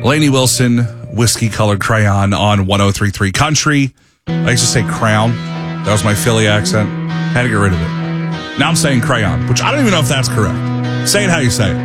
Lainey Wilson, Whiskey Colored Crayon on 103.3 Country. I used to say crown. That was my Philly accent. Had to get rid of it. Now I'm saying crayon, which I don't even know if that's correct. Say it how you say it.